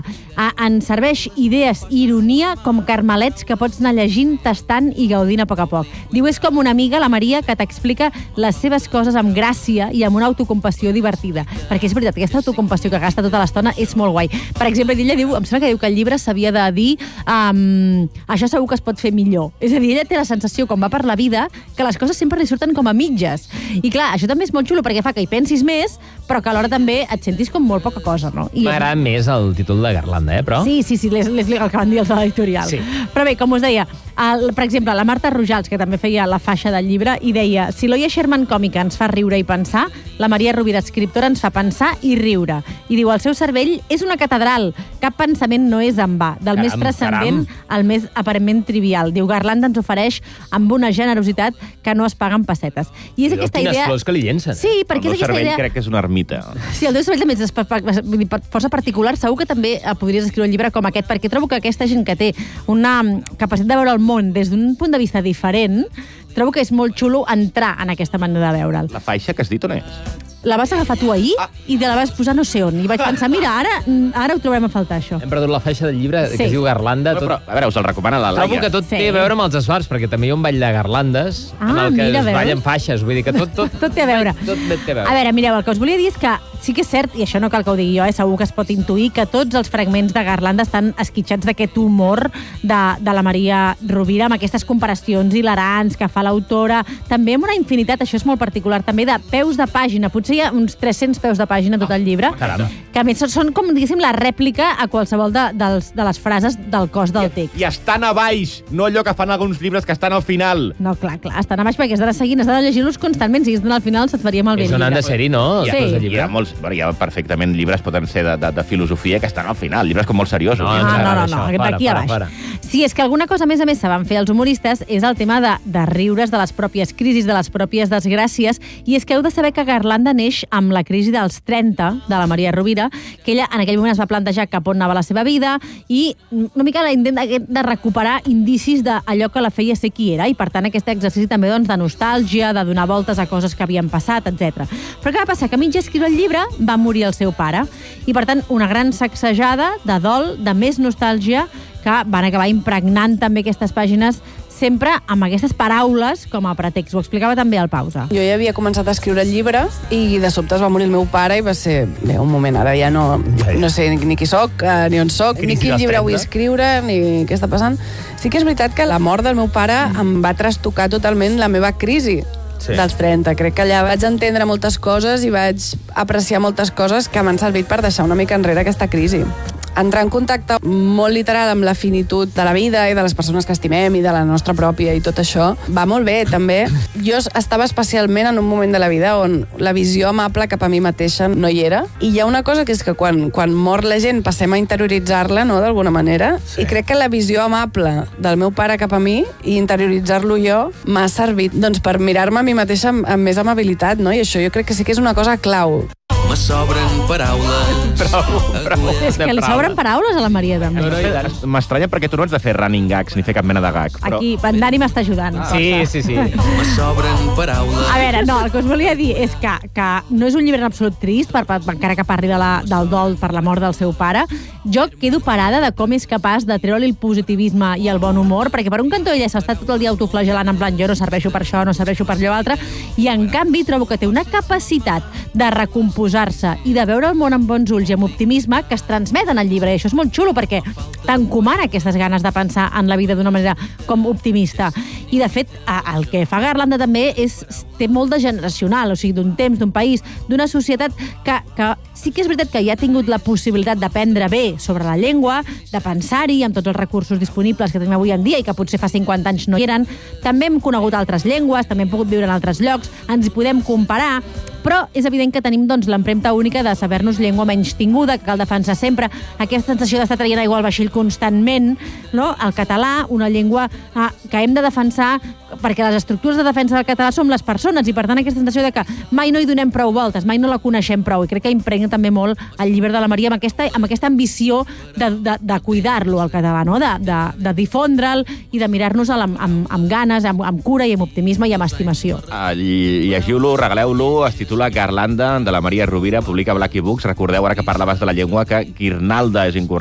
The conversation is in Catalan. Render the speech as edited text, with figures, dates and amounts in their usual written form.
ens serveix idees i ironia com carmelets que pots anar llegint, tastant i gaudint a poc a poc. Diu, és com una amiga, la Maria, que t'explica les seves coses amb gràcia i amb una autocompassió divertida. Perquè és veritat, aquesta autocompassió que gasta tota l'estona és molt guai. Per exemple, ella diu, em sembla que diu que el llibre s'havia de dir això segur que es pot fer millor. És a dir, ella té la sensació, quan va per la vida, que les coses sempre li surten com a mitges. I clar, això també és molt xulo perquè fa que hi pensis més, però que alhora també et sentis com molt poca cosa, no? M'agrada més el títol de Garlanda, però... Sí, l'Esli el que van dir els de l'editorial. Sí. Però bé, com us deia, per exemple, la Marta Rojals, que també feia la faixa del llibre, i deia, si l'Oia Sherman còmica ens fa riure i pensar, la Maria Rovira, escriptora, ens fa pensar i riure. I diu, el seu cervell és una catedral, cap pensament no és en va, del més transcendent al més aparentment trivial. Diu, Garlanda ens ofereix amb una generositat que no es paguen pessetes. I és aquesta idea... Quines flors que li llencen. Sí, perquè és aquesta idea... El meu cervell crec que és una ermita. Sí, el teu cervell també és força particular. Segur que també podries escriure un llibre com aquest, perquè trobo que aquesta gent que té una capacitat de veure el món des d'un punt de vista diferent, trobo que és molt xulo entrar en aquesta manera de veure'l. La faixa que has dit on és? La vas agafar tu ahir i te la vas posar no sé on. I vaig pensar, mira, ara ho trobarem a faltar, això. Hem perdut la faixa del llibre que es diu Garlanda. Però, a veure, us el recomana la Laia. Trobo que tot té a veure amb els esbarts, perquè també hi ha un ball de garlandes en el que es ballen faixes. Vull dir que tot té a veure. Tot té a veure. A veure, mireu, el que us volia dir és que sí que és cert, i això no cal que ho digui jo, segur que es pot intuir, que tots els fragments de Garlanda estan esquitxats d'aquest humor de la Maria Rovira, amb aquestes comparacions hilarants que fa l'autora, també amb una infinitat, això és molt particular, també de peus de pàgina. Potser hi ha uns 300 peus de pàgina tot el llibre, que a més són com, diguéssim, la rèplica a qualsevol de les frases del cos del text. I estan a baix, no allò que fan alguns llibres que estan al final. No, clar, estan a baix perquè has d'anar seguint, has de llegir-los constantment, si estan al final se't faria malbé. És on han de ser-hi, no? Sí. Hi ha molts, hi ha perfectament llibres, poden ser de filosofia, que estan al final, llibres com molt seriosos. No, d'aquí a baix. Sí, és que alguna cosa, a més se van fer els humoristes, és el tema de riure's de les pròpies crisis, de les pròpies desgràcies, i és que heu de saber que Garlanda neix amb la crisi dels 30 de la Maria Rovira, que ella en aquell moment es va plantejar cap on anava la seva vida i una mica l'intent de recuperar indicis d'allò que la feia ser qui era, i per tant aquest exercici també de nostàlgia, de donar voltes a coses que havien passat, etc. Però què va passar? Que a mitja escriure el llibre va morir el seu pare, i per tant una gran sacsejada de dol, de més nostàlgia, que van acabar impregnant també aquestes pàgines sempre amb aquestes paraules com a pretext. Ho explicava també al Pausa. Jo ja havia començat a escriure el llibre i de sobte es va morir el meu pare i va ser, bé, un moment, ara ja no sé ni qui soc, ni on soc, ni quin llibre vull escriure, ni què està passant. Sí que és veritat que la mort del meu pare em va trastocar totalment la meva crisi dels 30. Crec que allà vaig entendre moltes coses i vaig apreciar moltes coses que m'han servit per deixar una mica enrere aquesta crisi. Entrar en contacte molt literal amb la finitud de la vida i de les persones que estimem i de la nostra pròpia i tot això va molt bé, també. Jo estava especialment en un moment de la vida on la visió amable cap a mi mateixa no hi era, i hi ha una cosa que és que quan mor la gent passem a interioritzar-la, no?, d'alguna manera, i crec que la visió amable del meu pare cap a mi i interioritzar-lo jo m'ha servit per mirar-me a mi mateixa amb més amabilitat, no? I això jo crec que sí que és una cosa clau. Me sobren paraules. Prou. És que li sobren paraules a la Maria, també. M'estranya perquè tu no has de fer running gags ni fer cap mena de gag. Aquí, en Dani m'està ajudant. Sí. Me sobren paraules. A veure, no, el que us volia dir és que no és un llibre en absolut trist, encara que parli del dol per la mort del seu pare. Jo quedo parada de com és capaç de treure-li el positivisme i el bon humor, perquè per un cantó ella s'està tot el dia autoflagelant en plan jo no serveixo per això, no serveixo per allò altre, i en canvi trobo que té una capacitat de recomposar i de veure el món amb bons ulls i amb optimisme que es transmet en el llibre. I això és molt xulo perquè t'encomana aquestes ganes de pensar en la vida d'una manera com optimista. I, de fet, el que fa Garlanda també té molt de generacional, o sigui, d'un temps, d'un país, d'una societat que sí que és veritat que ja ha tingut la possibilitat d'aprendre bé sobre la llengua, de pensar-hi amb tots els recursos disponibles que tenim avui en dia i que potser fa 50 anys no hi eren. També hem conegut altres llengües, també hem pogut viure en altres llocs, ens hi podem comparar, però és evident que tenim l'empremta única de saber-nos llengua menys tinguda, que cal defensar sempre, aquesta sensació d'estar traient aigua al vaixell constantment, no? El català, una llengua que hem de defensar perquè les estructures de defensa del català som les persones i, per tant, aquesta sensació de que mai no hi donem prou voltes, mai no la coneixem prou, i crec que impregna també molt el llibre de la Maria amb aquesta ambició de cuidar-lo, el català, no? De difondre'l i de mirar-nos amb ganes, amb cura i amb optimisme i amb estimació. Llegiu-lo, regaleu-lo, es titula Garlanda, de la Maria Rovira, publica Blackie Books. Recordeu, ara que parlaves de la llengua, que guirnalda és incorrecte.